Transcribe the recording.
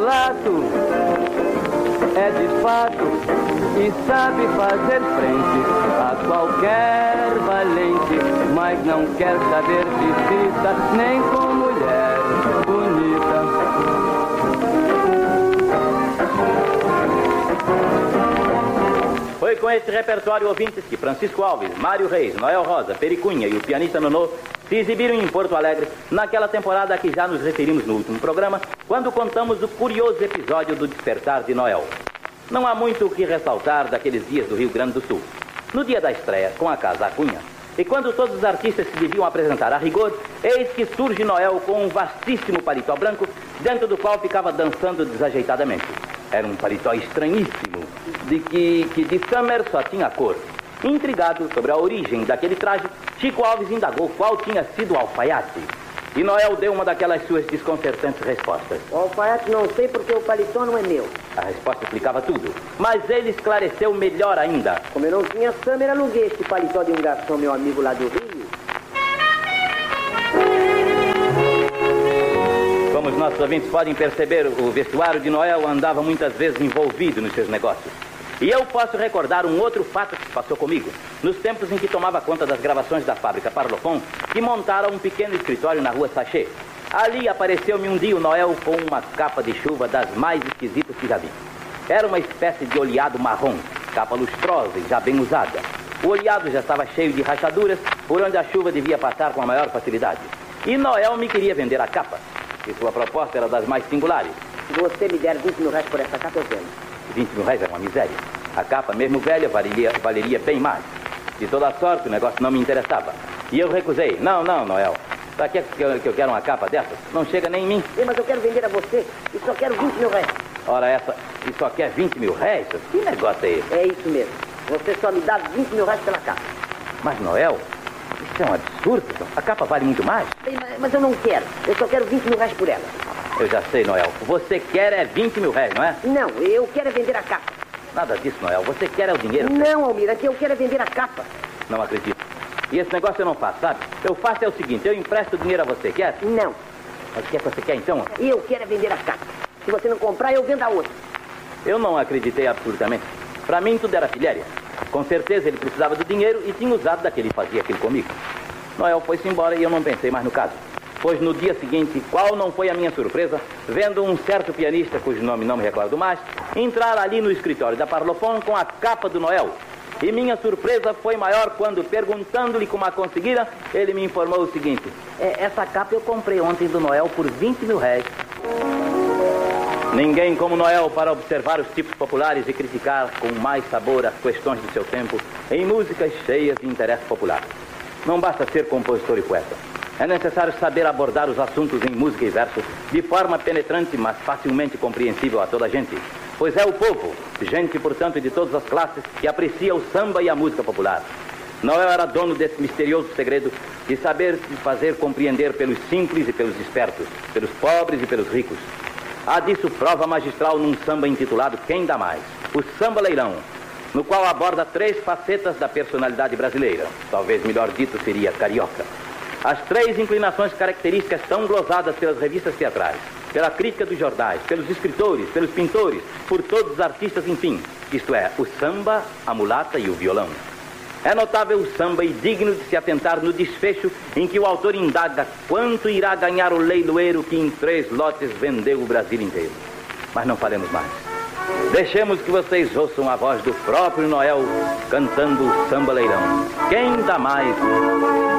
mulato, é de fato e sabe fazer frente a qualquer valente, mas não quer saber de cita, nem com mulher bonita. Foi com esse repertório, ouvintes, que Francisco Alves, Mário Reis, Noel Rosa, Pericunha e o pianista Nonô se exibiram em Porto Alegre naquela temporada a que já nos referimos no último programa, quando contamos o curioso episódio do despertar de Noel. Não há muito o que ressaltar daqueles dias do Rio Grande do Sul. No dia da estreia, com a Casa Cunha, e quando todos os artistas se deviam apresentar a rigor, eis que surge Noel com um vastíssimo paletó branco, dentro do qual ficava dançando desajeitadamente. Era um paletó estranhíssimo, de Summer só tinha cor. Intrigado sobre a origem daquele traje, Chico Alves indagou qual tinha sido o alfaiate. E Noel deu uma daquelas suas desconcertantes respostas. O alfaiate não sei porque o paletó não é meu. A resposta explicava tudo, mas ele esclareceu melhor ainda. Como eu não tinha Summer, aluguei este paletó de um garçom, meu amigo lá do Rio. Como os nossos ouvintes podem perceber, o vestuário de Noel andava muitas vezes envolvido nos seus negócios. E eu posso recordar um outro fato que se passou comigo, nos tempos em que tomava conta das gravações da fábrica Parlophone, que montaram um pequeno escritório na rua Sachê. Ali apareceu-me um dia o Noel com uma capa de chuva das mais esquisitas que já vi. Era uma espécie de oleado marrom, capa lustrosa e já bem usada. O oleado já estava cheio de rachaduras, por onde a chuva devia passar com a maior facilidade. E Noel me queria vender a capa, e sua proposta era das mais singulares. Se você me der 20 mil reais por essa capa, eu vendo. 20 mil reais era uma miséria. A capa, mesmo velha, valeria bem mais. De toda sorte, o negócio não me interessava. E eu recusei. Não, Noel. Pra que eu quero uma capa dessas? Não chega nem em mim. Mas eu quero vender a você e só quero 20 mil reais. Ora, essa... E só quer 20 mil reais? Que negócio é esse? É isso mesmo. Você só me dá 20 mil reais pela capa. Mas, Noel, isso é um absurdo. A capa vale muito mais. Mas eu não quero. Eu só quero 20 mil reais por ela. Eu já sei, Noel. Você quer é 20 mil reais, não é? Não, eu quero é vender a capa. Nada disso, Noel. Você quer é o dinheiro. Não, Almirante, eu quero é vender a capa. Não acredito. E esse negócio eu não faço, sabe? Eu faço é o seguinte, eu empresto o dinheiro a você, quer? Não. Mas o que é que você quer, então? Eu quero é vender a capa. Se você não comprar, eu vendo a outra. Eu não acreditei absolutamente. Pra mim, tudo era pilhéria. Com certeza, ele precisava do dinheiro e tinha usado daquele e fazia aquilo comigo. Noel foi-se embora e eu não pensei mais no caso. Pois no dia seguinte, qual não foi a minha surpresa, vendo um certo pianista, cujo nome não me recordo mais, entrar ali no escritório da Parlophone com a capa do Noel. E minha surpresa foi maior quando, perguntando-lhe como a conseguira, ele me informou o seguinte: essa capa eu comprei ontem do Noel por 20 mil reais. Ninguém como Noel para observar os tipos populares e criticar com mais sabor as questões do seu tempo em músicas cheias de interesse popular. Não basta ser compositor e poeta. É necessário saber abordar os assuntos em música e verso de forma penetrante, mas facilmente compreensível a toda a gente. Pois é o povo, gente, portanto, de todas as classes, que aprecia o samba e a música popular. Noel era dono desse misterioso segredo de saber se fazer compreender pelos simples e pelos espertos, pelos pobres e pelos ricos. Há disso prova magistral num samba intitulado Quem Dá Mais? O Samba Leirão, no qual aborda 3 facetas da personalidade brasileira. Talvez melhor dito seria carioca. As 3 inclinações características tão glosadas pelas revistas teatrais, pela crítica dos jornais, pelos escritores, pelos pintores, por todos os artistas, enfim. Isto é, o samba, a mulata e o violão. É notável o samba e digno de se atentar no desfecho em que o autor indaga quanto irá ganhar o leiloeiro que em 3 lotes vendeu o Brasil inteiro. Mas não falemos mais. Deixemos que vocês ouçam a voz do próprio Noel cantando o Samba Leirão. Quem dá mais?